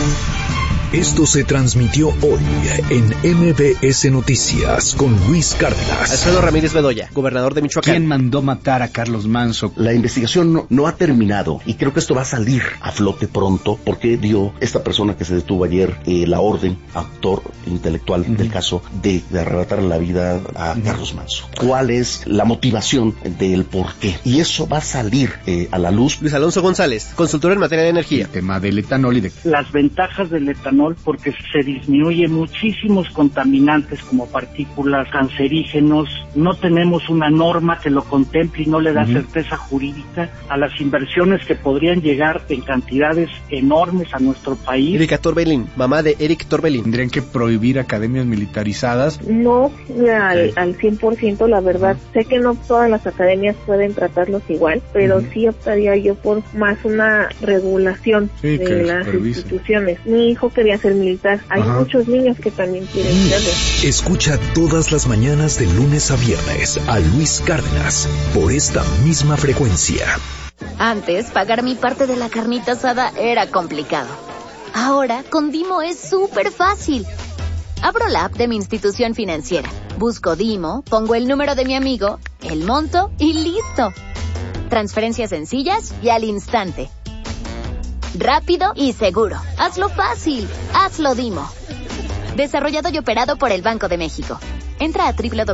Esto se transmitió hoy en MBS Noticias con Luis Cárdenas. Alfredo Ramírez Bedoya, gobernador de Michoacán. ¿Quién mandó matar a Carlos Manso? La investigación no ha terminado y creo que esto va a salir a flote pronto porque dio esta persona que se detuvo ayer la orden, autor intelectual del caso, de arrebatar la vida a Carlos Manso. ¿Cuál es la motivación del por qué? Y eso va a salir a la luz. Luis Alonso González, consultor en materia de energía. El tema del etanol y de... Las ventajas del etanol porque se disminuye muchísimos contaminantes como partículas, cancerígenos. No tenemos una norma que lo contemple y no le da certeza jurídica a las inversiones que podrían llegar en cantidades enormes a nuestro país. Erika Torbellín, mamá de Eric Torbellín. ¿Tendrían que prohibir academias militarizadas? No al 100%, la verdad. Sé que no todas las academias pueden tratarlos igual, pero sí optaría yo por más una regulación de las instituciones. Mi hijo quería ser militar. Hay muchos niños que también quieren serlo. Escucha todas las mañanas de lunes a viernes a Luis Cárdenas por esta misma frecuencia. Antes, pagar mi parte de la carnita asada era complicado. Ahora, con Dimo es súper fácil. Abro la app de mi institución financiera, busco Dimo, pongo el número de mi amigo, el monto y listo. Transferencias sencillas y al instante. Rápido y seguro. Hazlo fácil. Hazlo Dimo. Desarrollado y operado por el Banco de México. Entra a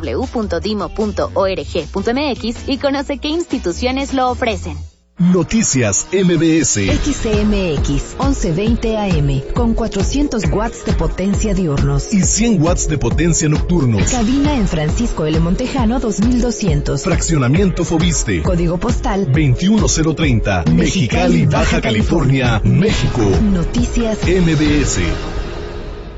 www.dimo.org.mx y conoce qué instituciones lo ofrecen. Noticias MBS. XCMX 1120 AM con 400 watts de potencia diurnos y 100 watts de potencia nocturnos. Cabina en Francisco L. Montejano 2200. Fraccionamiento Fobiste. Código postal 21030. Mexicali, Baja California, México. Noticias MBS.